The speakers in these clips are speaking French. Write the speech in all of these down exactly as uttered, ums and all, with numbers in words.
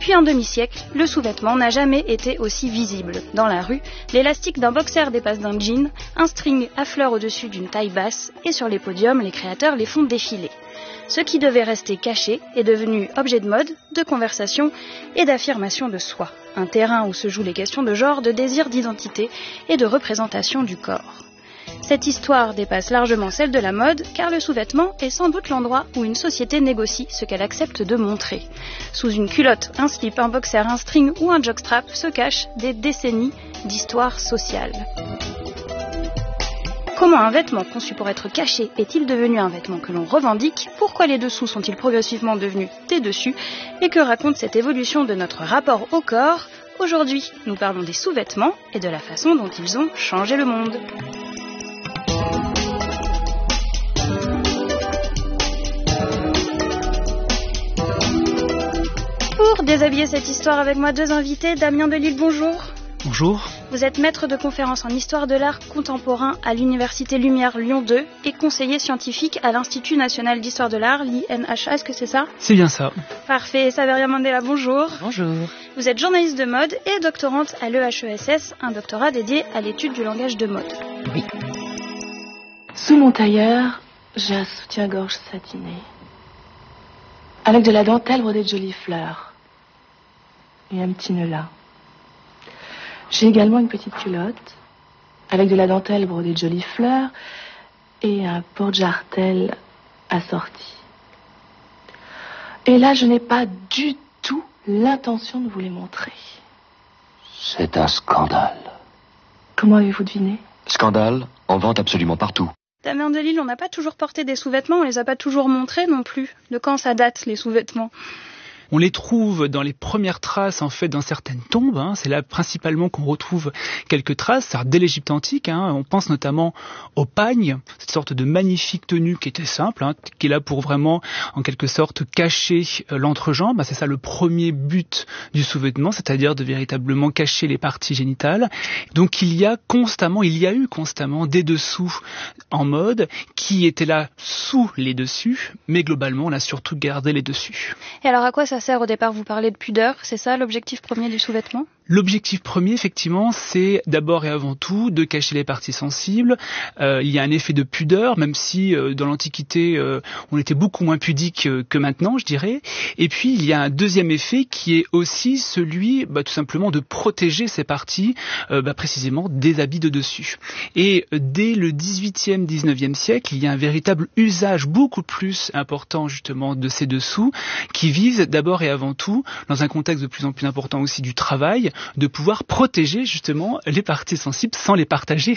Depuis un demi-siècle, le sous-vêtement n'a jamais été aussi visible. Dans la rue, l'élastique d'un boxer dépasse d'un jean, un string affleure au-dessus d'une taille basse, et sur les podiums, les créateurs les font défiler. Ce qui devait rester caché est devenu objet de mode, de conversation et d'affirmation de soi. Un terrain où se jouent les questions de genre, de désir d'identité et de représentation du corps. Cette histoire dépasse largement celle de la mode, car le sous-vêtement est sans doute l'endroit où une société négocie ce qu'elle accepte de montrer. Sous une culotte, un slip, un boxer, un string ou un jockstrap se cachent des décennies d'histoire sociale. Comment un vêtement conçu pour être caché est-il devenu un vêtement que l'on revendique? Pourquoi les dessous sont-ils progressivement devenus des dessus? Et que raconte cette évolution de notre rapport au corps? Aujourd'hui, nous parlons des sous-vêtements et de la façon dont ils ont changé le monde. Pour déshabiller cette histoire avec moi, deux invités. Damien Delille, bonjour. Bonjour. Vous êtes maître de conférences en histoire de l'art contemporain à l'Université Lumière Lyon deux et conseiller scientifique à l'Institut national d'histoire de l'art, l'I N H A. Est-ce que c'est ça? C'est bien ça. Parfait. Saveria Mandela, bonjour. Bonjour. Vous êtes journaliste de mode et doctorante à l'E H E S S, un doctorat dédié à l'étude du langage de mode. Oui. Sous mon tailleur, j'ai un soutien-gorge satiné, avec de la dentelle brodée de jolies fleurs et un petit nœud là. J'ai également une petite culotte avec de la dentelle brodée de jolies fleurs et un porte-jartel assorti. Et là, je n'ai pas du tout l'intention de vous les montrer. C'est un scandale. Comment avez-vous deviné? Scandale, en vente absolument partout. Damien Delille, on n'a pas toujours porté des sous-vêtements, on les a pas toujours montrés non plus. De quand ça date, les sous-vêtements? On les trouve dans les premières traces en fait dans certaines tombes. Hein. C'est là principalement qu'on retrouve quelques traces. C'est dès l'Égypte antique. Hein. On pense notamment au pagne, cette sorte de magnifique tenue qui était simple, hein, qui est là pour vraiment en quelque sorte cacher euh, l'entrejambe. C'est ça le premier but du sous-vêtement, c'est-à-dire de véritablement cacher les parties génitales. Donc il y a constamment, il y a eu constamment des dessous en mode qui étaient là sous les dessus, mais globalement on a surtout gardé les dessus. Et alors à quoi ça sert au départ? Vous parlez de pudeur, c'est ça l'objectif premier du sous-vêtement? L'objectif premier, effectivement, c'est d'abord et avant tout de cacher les parties sensibles. Euh, il y a un effet de pudeur, même si euh, dans l'Antiquité, euh, on était beaucoup moins pudique euh, que maintenant, je dirais. Et puis, il y a un deuxième effet qui est aussi celui, bah, tout simplement, de protéger ces parties, euh, bah, précisément, des habits de dessus. Et euh, dès le dix-huitième, dix-neuvième siècle, il y a un véritable usage beaucoup plus important, justement, de ces dessous, qui vise d'abord et avant tout, dans un contexte de plus en plus important aussi du travail, de pouvoir protéger justement les parties sensibles sans les partager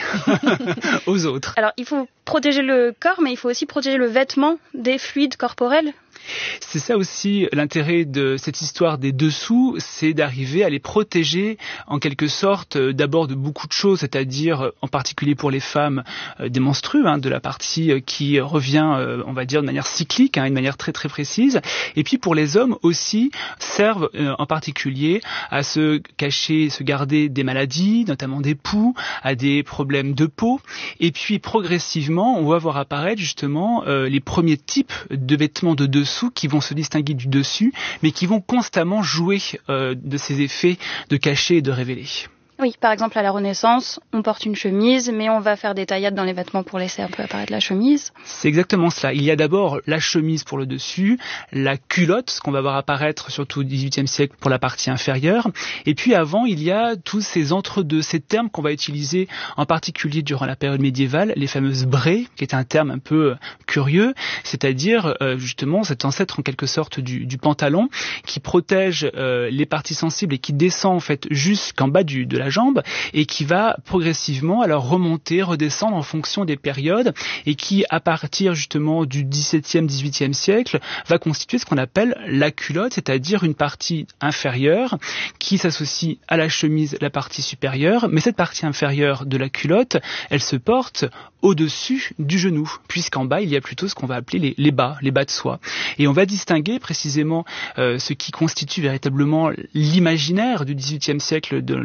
aux autres. Alors il faut protéger le corps, mais il faut aussi protéger le vêtement des fluides corporels. C'est ça aussi l'intérêt de cette histoire des dessous, c'est d'arriver à les protéger en quelque sorte d'abord de beaucoup de choses, c'est-à-dire en particulier pour les femmes des menstrues, hein, de la partie qui revient, on va dire, de manière cyclique, hein, une manière très très précise. Et puis pour les hommes aussi servent en particulier à se cacher, se garder des maladies, notamment des poux, à des problèmes de peau. Et puis progressivement, on va voir apparaître justement euh, les premiers types de vêtements de dessous qui vont se distinguer du dessus, mais qui vont constamment jouer euh, de ces effets de cacher et de révéler. Oui, par exemple à la Renaissance, on porte une chemise, mais on va faire des taillades dans les vêtements pour laisser un peu apparaître la chemise. C'est exactement cela. Il y a d'abord la chemise pour le dessus, la culotte, ce qu'on va voir apparaître surtout au dix-huitième siècle pour la partie inférieure. Et puis avant, il y a tous ces entre-deux, ces termes qu'on va utiliser en particulier durant la période médiévale, les fameuses braies, qui est un terme un peu curieux, c'est-à-dire euh, justement cet ancêtre en quelque sorte du, du pantalon qui protège euh, les parties sensibles et qui descend en fait jusqu'en bas du, de la jambe et qui va progressivement alors remonter, redescendre en fonction des périodes et qui à partir justement du dix-septième, dix-huitième siècle va constituer ce qu'on appelle la culotte, c'est-à-dire une partie inférieure qui s'associe à la chemise, la partie supérieure, mais cette partie inférieure de la culotte, elle se porte au-dessus du genou, puisqu'en bas il y a plutôt ce qu'on va appeler les, les bas, les bas de soie. Et on va distinguer précisément euh, ce qui constitue véritablement l'imaginaire du dix-huitième siècle de, dans le costume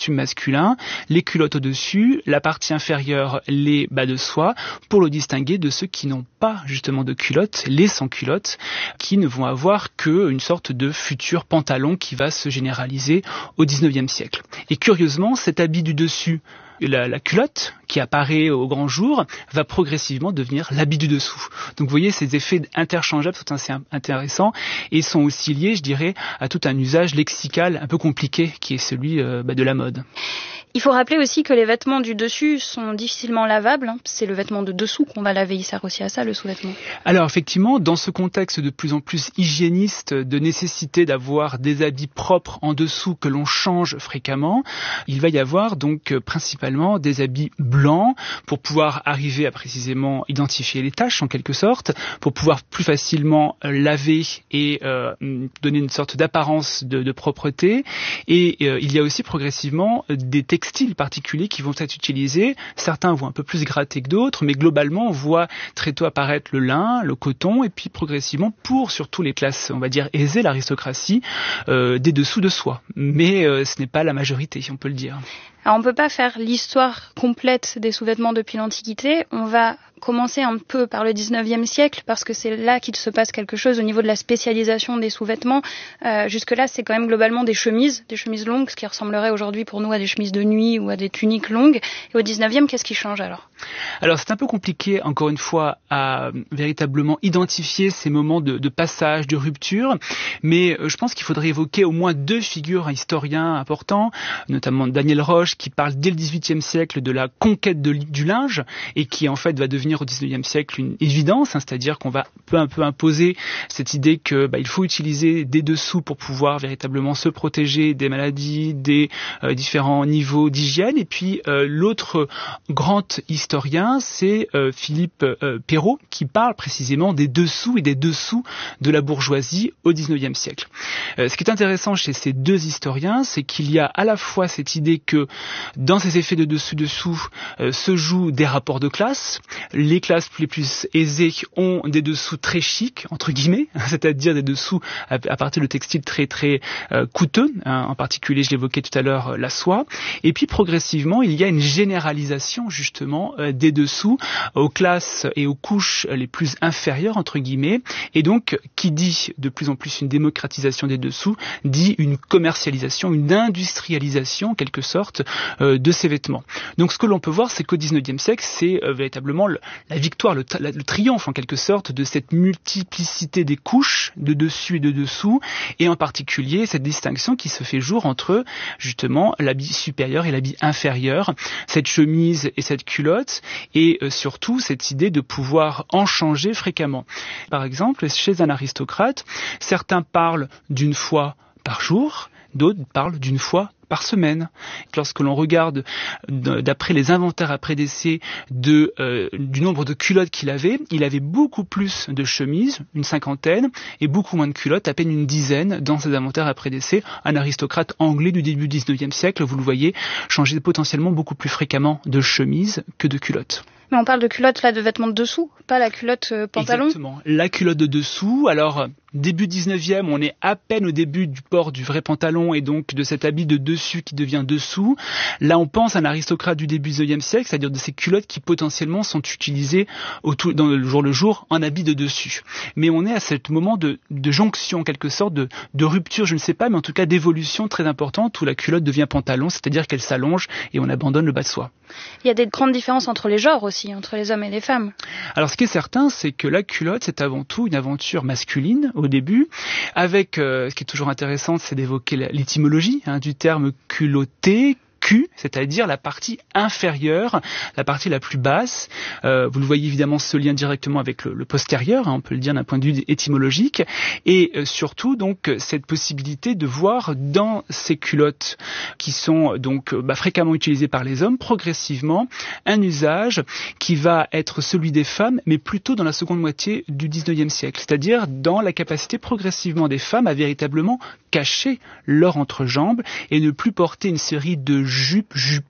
costume masculin, les culottes au-dessus, la partie inférieure, les bas de soie, pour le distinguer de ceux qui n'ont pas justement de culottes, les sans-culottes, qui ne vont avoir qu'une sorte de futur pantalon qui va se généraliser au dix-neuvième siècle. Et curieusement, cet habit du dessus, La, la culotte qui apparaît au grand jour va progressivement devenir l'habit du dessous. Donc vous voyez, ces effets interchangeables sont assez intéressants et sont aussi liés, je dirais, à tout un usage lexical un peu compliqué qui est celui euh, bah, de la mode. Il faut rappeler aussi que les vêtements du dessus sont difficilement lavables. Hein. C'est le vêtement de dessous qu'on va laver. Il sert aussi à ça, le sous-vêtement. Alors effectivement, dans ce contexte de plus en plus hygiéniste, de nécessité d'avoir des habits propres en dessous que l'on change fréquemment, il va y avoir donc principalement des habits blancs pour pouvoir arriver à précisément identifier les taches en quelque sorte, pour pouvoir plus facilement laver et euh, donner une sorte d'apparence de, de propreté. Et euh, il y a aussi progressivement des textiles textiles particuliers qui vont être utilisés. Certains vont un peu plus gratter que d'autres, mais globalement, on voit très tôt apparaître le lin, le coton, et puis progressivement, pour surtout les classes, on va dire, aisées, l'aristocratie, euh, des dessous de soie. Mais euh, ce n'est pas la majorité, on peut le dire. Alors, on ne peut pas faire l'histoire complète des sous-vêtements depuis l'Antiquité. On va commencer un peu par le dix-neuvième siècle, parce que c'est là qu'il se passe quelque chose au niveau de la spécialisation des sous-vêtements. Euh, jusque-là, c'est quand même globalement des chemises, des chemises longues, ce qui ressemblerait aujourd'hui pour nous à des chemises de nuit ou à des tuniques longues. Et au dix-neuvième, qu'est-ce qui change alors ? Alors, c'est un peu compliqué, encore une fois, à euh, véritablement identifier ces moments de, de passage, de rupture, mais euh, je pense qu'il faudrait évoquer au moins deux figures historiens importants, notamment Daniel Roche, qui parle dès le dix-huitième siècle de la conquête de, du linge, et qui en fait va devenir au dix-neuvième siècle une évidence, hein, c'est-à-dire qu'on va peu à peu imposer cette idée que bah, il faut utiliser des dessous pour pouvoir véritablement se protéger des maladies, des euh, différents niveaux d'hygiène. Et puis euh, l'autre grand historien, c'est euh, Philippe euh, Perrault, qui parle précisément des dessous et des dessous de la bourgeoisie au dix-neuvième siècle. Euh, ce qui est intéressant chez ces deux historiens, c'est qu'il y a à la fois cette idée que dans ces effets de dessus-dessous euh, se jouent des rapports de classe. Les classes les plus aisées ont des dessous très chics, entre guillemets, c'est-à-dire des dessous à, à partir de textiles très très euh, coûteux, hein, en particulier, je l'évoquais tout à l'heure, la soie. Et puis progressivement, il y a une généralisation justement euh, des dessous aux classes et aux couches les plus inférieures, entre guillemets. Et donc, qui dit de plus en plus une démocratisation des dessous, dit une commercialisation, une industrialisation, en quelque sorte, euh, de ces vêtements. Donc ce que l'on peut voir, c'est qu'au dix-neuvième siècle, c'est euh, véritablement le, la victoire, le, le, le triomphe en quelque sorte de cette multiplicité des couches, de dessus et de dessous, et en particulier cette distinction qui se fait jour entre justement l'habit supérieur et l'habit inférieur, cette chemise et cette culotte, et euh, surtout cette idée de pouvoir en changer fréquemment. Par exemple, chez un aristocrate, certains parlent d'une fois par jour, d'autres parlent d'une fois par semaine. Lorsque l'on regarde d'après les inventaires après décès de, euh, du nombre de culottes qu'il avait, il avait beaucoup plus de chemises, une cinquantaine, et beaucoup moins de culottes, à peine une dizaine dans ses inventaires après décès. Un aristocrate anglais du début du dix-neuvième siècle, vous le voyez, changeait potentiellement beaucoup plus fréquemment de chemises que de culottes. Mais on parle de culotte là, de vêtements de dessous, pas la culotte euh, pantalon. Exactement, la culotte de dessous. Alors, début dix-neuvième, on est à peine au début du port du vrai pantalon et donc de cet habit de dessus qui devient dessous. Là, on pense à un aristocrate du début du dix-neuvième siècle, c'est-à-dire de ces culottes qui potentiellement sont utilisées au tout, dans le jour le jour en habit de dessus. Mais on est à ce moment de, de jonction, en quelque sorte, de, de rupture, je ne sais pas, mais en tout cas d'évolution très importante où la culotte devient pantalon, c'est-à-dire qu'elle s'allonge et on abandonne le bas de soie. Il y a des grandes différences entre les genres aussi, entre les hommes et les femmes. Alors ce qui est certain, c'est que la culotte, c'est avant tout une aventure masculine au début, avec, euh, ce qui est toujours intéressant, c'est d'évoquer l'étymologie hein, du terme culotté, Q, c'est-à-dire la partie inférieure, la partie la plus basse. Euh, vous le voyez évidemment ce lien directement avec le, le postérieur, hein, on peut le dire d'un point de vue étymologique, et euh, surtout donc cette possibilité de voir dans ces culottes qui sont donc bah, fréquemment utilisées par les hommes, progressivement un usage qui va être celui des femmes, mais plutôt dans la seconde moitié du dix-neuvième siècle, c'est-à-dire dans la capacité progressivement des femmes à véritablement cacher leur entrejambe et ne plus porter une série de jupes, jupons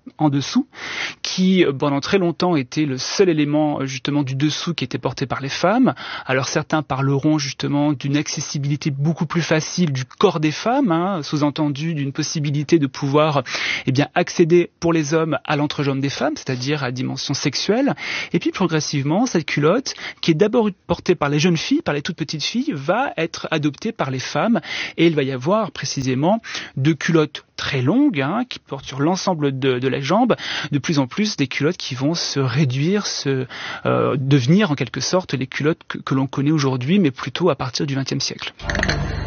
en dessous, qui pendant très longtemps était le seul élément justement du dessous qui était porté par les femmes. Alors certains parleront justement d'une accessibilité beaucoup plus facile du corps des femmes, hein, sous-entendu d'une possibilité de pouvoir eh bien accéder pour les hommes à l'entrejambe des femmes, c'est-à-dire à la dimension sexuelle. Et puis progressivement, cette culotte, qui est d'abord portée par les jeunes filles, par les toutes petites filles, va être adoptée par les femmes, et il va y avoir précisément deux culottes très longues, hein, qui portent sur l'ensemble de, de la jambe, de plus en plus des culottes qui vont se réduire, se euh, devenir en quelque sorte les culottes que, que l'on connaît aujourd'hui, mais plutôt à partir du vingtième siècle.